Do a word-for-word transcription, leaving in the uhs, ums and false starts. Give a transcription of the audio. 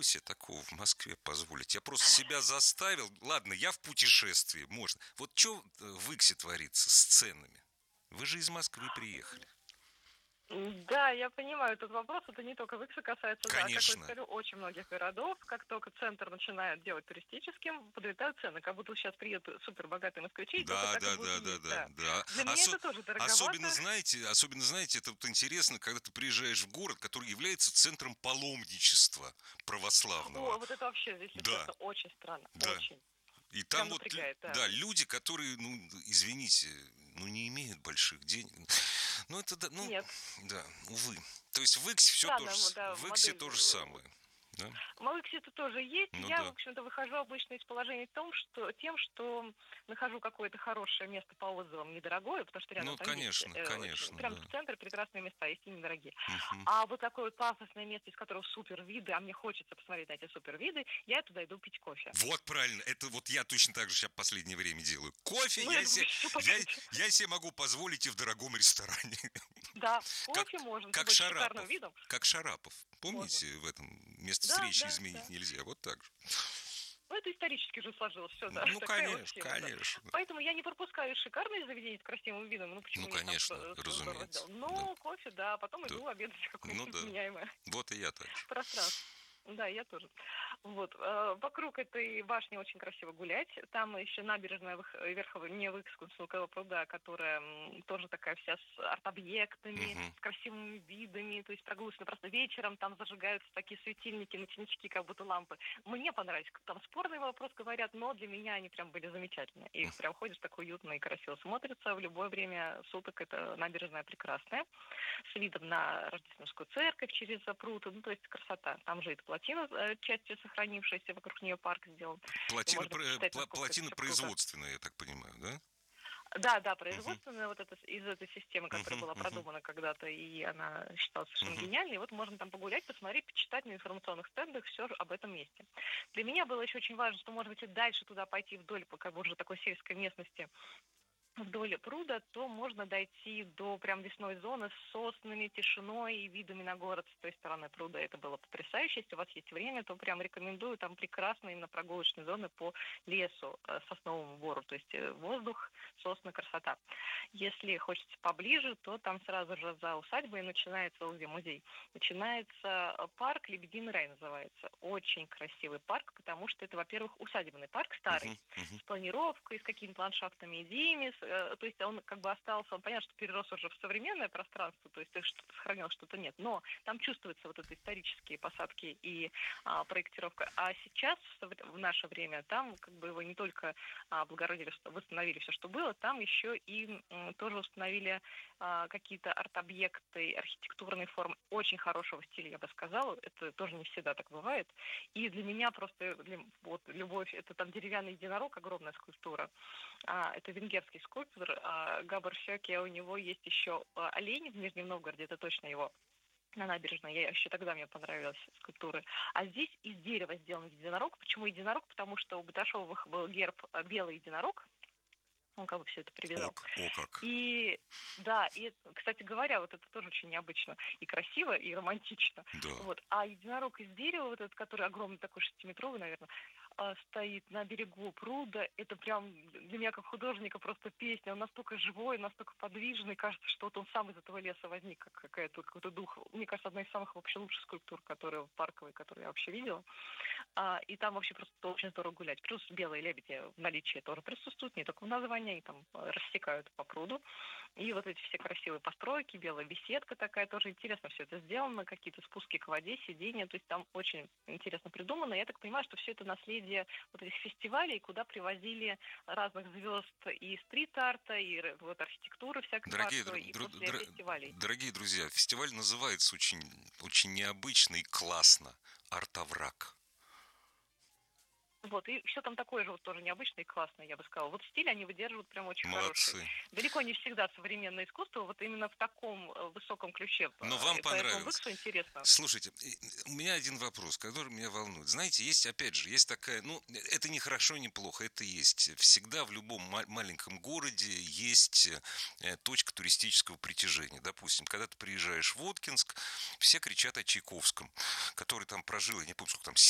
могу себе такого в Москве позволить. Я просто себя заставил. Ладно, я в путешествии, можно. Вот что в Иксе творится с ценами? Вы же из Москвы приехали. Да, я понимаю этот вопрос, это не только Икса касается, да, как я Конечно. говорю, очень многих городов, как только центр начинает делать туристическим, подлетают цены, как будто сейчас приедут супербогатые москвичи, и только Да, так и да, будет и да, да, есть, да, да. да. Для меня Осо- это тоже особенно, дороговато. знаете, особенно, знаете, это вот интересно, когда ты приезжаешь в город, который является центром паломничества О, православного. вот это вообще, если Да, честно, очень странно, да. очень. И там Прям вот, лю- напрягает, да. да, люди, которые, ну, извините, ну, не имеют больших денег. Ну, это, да, ну, Нет, да, увы. То есть в Иксе все то же, странная, с- да, в Иксе модель. то же э, самое. Да? В Малыксе это тоже есть. Ну Я, в да. общем-то, выхожу обычно из положения в том, что, тем, что нахожу какое-то хорошее место по отзывам, недорогое, потому что рядом Ну, там есть конечно, э, очень, конечно, прям да. в центре прекрасные места, есть и недорогие. Мгм. А вот такое вот пафосное место, из которого супер виды, а мне хочется посмотреть на эти супер виды, я туда иду пить кофе. Вот правильно, это вот я точно так же сейчас в последнее время делаю. Кофе Ну, я я себе, думаю, что так я, хотите. я себе могу позволить и в дорогом ресторане. Да, Как, кофе можно, тем как более с шикарным Шарапов. видом, Как Шарапов. можно. Помните в этом место Да, встречи да, изменить да. нельзя? Вот так же. Ну, это исторически же сложилось, все, да, Ну, такая вот конечно, тема, да. конечно. Поэтому я не пропускаю шикарные заведения с красивым видом, ну, Ну, почему нет, там конечно, все здорово разумеется. сделано. Да, Но кофе, да, потом да. иду обедать в Ну какое-нибудь да. вменяемое Вот и я так же. пространство. Да, я тоже. Вот. э, Вокруг этой башни очень красиво гулять. Там еще набережная Вых- Верхового, не Выкскунского пруда, которая м, тоже такая вся с арт-объектами, Мгм. с красивыми видами. То есть прогулочно просто вечером там зажигаются такие светильники, ночнички, как будто лампы. Мне понравилось. Там спорный вопрос говорят, но для меня они прям были замечательные. И прям ходишь, так уютно и красиво смотрится. В любое время суток это набережная прекрасная. С видом на Рождественскую церковь через пруд. Ну, то есть красота. Там же и плотина э, частью сохранившаяся, вокруг нее парк сделан. И Плотина, можно про- посчитать, пла- насколько это плотина все круто. производственная, я так понимаю, да? Да, да, Мгм. производственная вот эта, из этой системы, которая Мгм. была Мгм. продумана когда-то, и она считалась совершенно Мгм. гениальной. И вот можно там погулять, посмотреть, почитать на информационных стендах все об этом месте. Для меня было еще очень важно, что, может быть, и дальше туда пойти вдоль, по как бы уже такой сельской местности, вдоль пруда, то можно дойти до прям лесной зоны с соснами, тишиной и видами на город с той стороны пруда. Это было потрясающе. Если у вас есть время, то прям рекомендую. Там прекрасные именно прогулочные зоны по лесу, э, сосновому бору. То есть э, воздух, сосны, красота. Если хочется поближе, то там сразу же за усадьбой начинается, вот где музей, начинается э, парк Лебединый рай называется. Очень красивый парк, потому что это, во-первых, усадебный парк старый, Мгм. Мгм. с планировкой, с какими-то ландшафтными идеями, с, э, то есть он как бы остался, он понятно, что перерос уже в современное пространство, то есть что-то сохранилось, что-то нет, но там чувствуются вот эти исторические посадки и а, проектировка. А сейчас, в, совре- в наше время, там как бы его не только а, облагородили, что- восстановили все, что было, там еще и м, тоже установили а, какие-то арт-объекты, архитектурные формы очень хорошего стиля, я бы сказала. Это тоже не всегда так бывает. И для меня просто для- вот любовь, это там деревянный единорог, огромная скульптура. А, это венгерский скульптор а, Габор Сёке, у него есть еще а, олень в Нижнем Новгороде, это точно его на набережной. Я еще тогда мне понравилась скульптуры. А здесь из дерева сделан единорог. Почему единорог? Потому что у Баташовых был герб а, белый единорог. Он как бы все это О, привязал. к- о как. И да, и, кстати говоря, вот это тоже очень необычно и красиво, и романтично. Да. Вот. А единорог из дерева, вот этот, который огромный, такой шестиметровый, наверное, а, стоит на берегу пруда, это прям для меня как художника просто песня. Он настолько живой, настолько подвижный, кажется, что вот он сам из этого леса возник, как какая-то, какой-то дух. Мне кажется, одна из самых вообще лучших скульптур, которые парковые, которые я вообще видела. А, и там вообще просто очень здорово гулять. Плюс белые лебеди в наличии тоже присутствуют, не только в названии, они там э, рассекают по пруду. И вот эти все красивые постройки, белая беседка такая, тоже интересно все это сделано, какие-то спуски к воде, сидения, то есть там очень интересно придумано. Я так понимаю, что все это наследие вот этих фестивалей, куда привозили разных звезд и стрит-арта, и р- вот архитектуры всякой Дорогие, парковой, дру- и дру- после др- фестивалей. дорогие друзья, фестиваль называется очень, очень необычно и классно. Артовраг. Вот, и все там такое же вот тоже необычное и классное, я бы сказала. Вот стиль они выдерживают прям очень хороший. Молодцы. Далеко не всегда современное искусство вот именно в таком э, высоком ключе. Но э, вам и Поэтому в понравилось. Иксу интересно. Слушайте, и- у меня один вопрос, который меня волнует. Знаете, есть, опять же, есть такая, ну, это не хорошо, не плохо, это есть. Всегда в любом ма- маленьком городе есть э, точка туристического притяжения. Допустим, когда ты приезжаешь в Воткинск, все кричат о Чайковском, который там прожил, я не помню, сколько там,